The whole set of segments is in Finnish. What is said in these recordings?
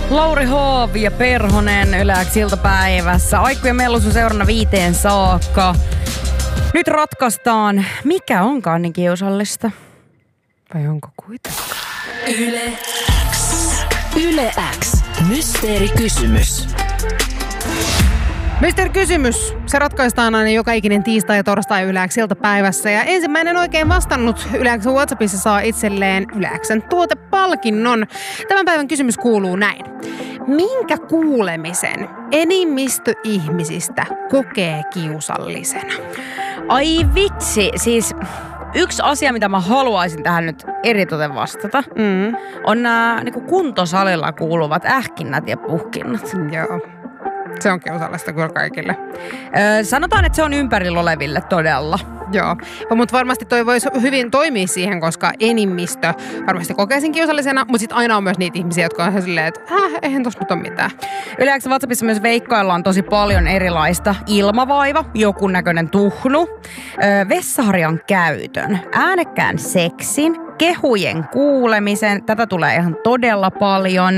Lauri Haavi ja Perhonen Yle-X iltapäivässä. Aikku ja Mellus on seurana 5 saakka. Nyt ratkaistaan, mikä onkaan niin kiusallista. Vai onko kuitenkaan? Yle-X. Yle-X. Mysteerikysymys. Mysteerikysymys. Se ratkaistaan aina joka ikinen tiistai ja torstai Yle-X iltapäivässä. Ja ensimmäinen oikein vastannut Yle-X WhatsAppissa saa itselleen Yle-X:n tuotepalkinnon. Tämän päivän kysymys kuuluu näin. Minkä kuulemisen enimmistö ihmisistä kokee kiusallisena? Ai vitsi, siis yksi asia, mitä mä haluaisin tähän nyt eritoten vastata, on nämä niin kuntosalilla kuuluvat ähkinnät ja puhkinnat. Joo. Se on kiusallista kyllä kaikille. Sanotaan, että se on ympärillä oleville todella. Joo, mutta varmasti toi voisi hyvin toimia siihen, koska enimmistö varmasti kokee sen kiusallisena, mutta sitten aina on myös niitä ihmisiä, jotka on silleen, että eihän tossa nyt ole mitään. Yle-X WhatsAppissa myös veikkaillaan tosi paljon erilaista: ilmavaiva, joku näköinen tuhnu, vessaharjan käytön, äänekkään seksin, kehujen kuulemisen, tätä tulee ihan todella paljon.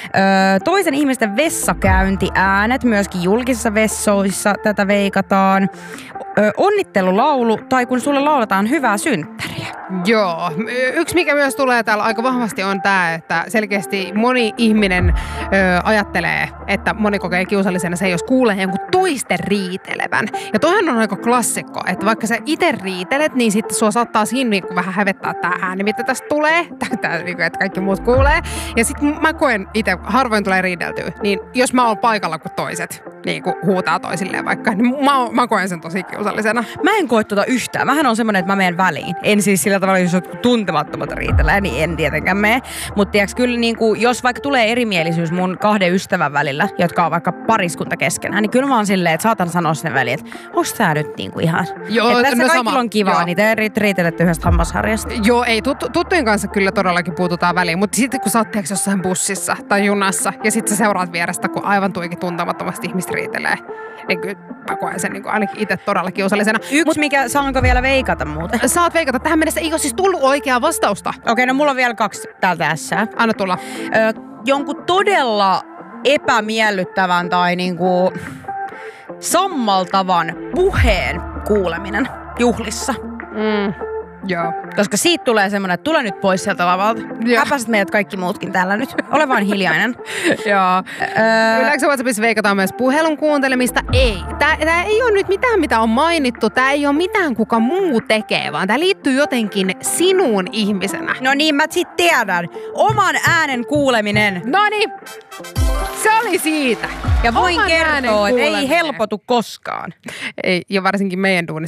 Toisen ihmisten vessakäyntiäänet, myöskin julkisissa vessoissa tätä veikataan. Onnittelulaulu tai kun sulle lauletaan hyvää synttäriä. Joo. Yksi mikä myös tulee täällä aika vahvasti on tämä, että selkeästi moni ihminen ajattelee, että moni kokee kiusallisena se, jos kuulee jonkun toisten riitelevän. Ja toihan on aika klassikko, että vaikka sä itse riitelet, niin sitten sua saattaa siinä niin vähän hävettää tämä ääni, mitä tästä tulee. Tämä, että kaikki muut kuulee. Ja sitten mä koen itse, harvoin tulee riideltyä, niin jos mä oon paikalla kuin toiset niin kuin huutaa toisilleen vaikka, niin mä koen sen tosi kiusallisena. Mä en koe tuota yhtään. Mähän on semmoinen, että mä menen väliin. En siis sillä tavalla, jos jotkut tuntemattomat riitelee, niin en tietenkään mene. Mutta tiiäks, kyllä niin kuin, jos vaikka tulee erimielisyys mun 2 ystävän välillä, jotka on vaikka pariskunta keskenään, niin kyllä mä oon silleen, että saatan sanoa sinne väliin, että onks tää nyt niin kuin ihan... Joo, että tässä kaikilla sama. on kivaa, Joo. niin te riitelette yhdestä hammasharjasta. Joo, ei. Tuttujen kanssa kyllä todellakin puututaan väliin, mutta sitten kun sä oot jossain bussissa tai junassa ja sitten sä seuraat vierestä, kun aivan tuikin tuntemattomasti ihmistä riitelee, niin kyllä mä koen sen niin ainakin itse todella kiusallisena. Mikä, saanko vielä veikata muuten? Saat veikata. Tähän mennessä ei ole siis tullut oikeaa vastausta. Okei, no mulla on vielä 2 täältä ässää. Anna tulla. Jonkun todella epämiellyttävän tai niinku sammaltavan puheen kuuleminen juhlissa. Joo. Koska siitä tulee semmoinen, että tule nyt pois sieltä lavalta. Häpäiset meidät kaikki muutkin täällä nyt. Ole vaan hiljainen. Joo. Yle-X WhatsAppissa veikataan myös puhelun kuuntelemista. Ei. Tää ei ole nyt mitään, mitä on mainittu. Tää ei ole mitään, kuka muu tekee, vaan tää liittyy jotenkin sinuun ihmisenä. No niin, mä sit tiedän. Oman äänen kuuleminen. Noniin. Se oli siitä. Ja voin Oman äänen kertoa, että ei kuuleminen. helpotu koskaan. Ei, ja varsinkin meidän duunissa